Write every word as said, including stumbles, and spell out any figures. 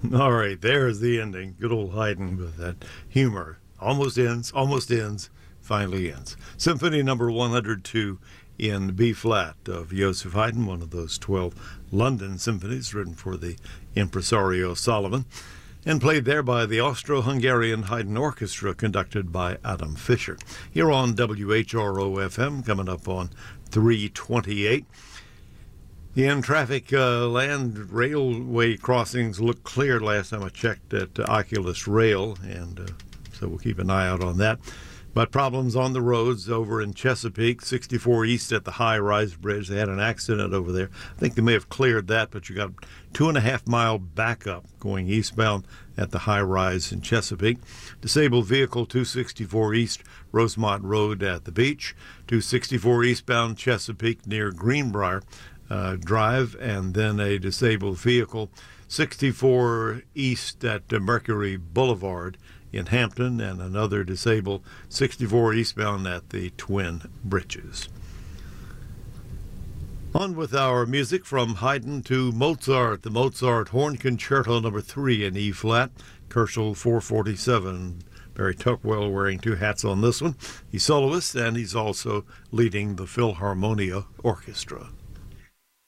All right, there's the ending. Good old Haydn with that humor. Almost ends, almost ends, finally ends. Symphony number one hundred two in B flat of Joseph Haydn, one of those twelve London symphonies written for the impresario Solomon, and played there by the Austro-Hungarian Haydn Orchestra, conducted by Adam Fischer. Here on W H R O F M, coming up on three twenty-eight. In traffic, uh, land railway crossings look clear last time I checked at uh, Oculus Rail, and uh, so we'll keep an eye out on that. But problems on the roads over in Chesapeake, sixty-four East at the High Rise Bridge. They had an accident over there. I think they may have cleared that, but you got two and a half mile backup going eastbound at the High Rise in Chesapeake. Disabled vehicle two sixty-four East Rosemont Road at the beach. two sixty-four eastbound Chesapeake near Greenbrier uh, Drive, and then a disabled vehicle sixty-four East at uh, Mercury Boulevard in Hampton, and another disabled sixty-four eastbound at the Twin Bridges. On with our music, from Haydn to Mozart, the Mozart Horn Concerto number three in E flat, Kerschel four forty-seven. Barry Tuckwell wearing two hats on this one. He's soloist, and he's also leading the Philharmonia Orchestra.